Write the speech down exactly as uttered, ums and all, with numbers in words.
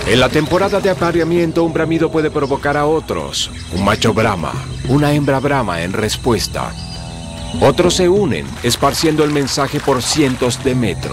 En la temporada de apareamiento, un bramido puede provocar a otros. Un macho brama, una hembra brama en respuesta. Otros se unen, esparciendo el mensaje por cientos de metros.